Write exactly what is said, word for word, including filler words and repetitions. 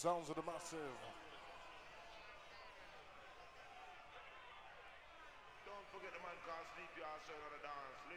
Sounds of the massive. Don't forget the man called Sleepy also on the dance.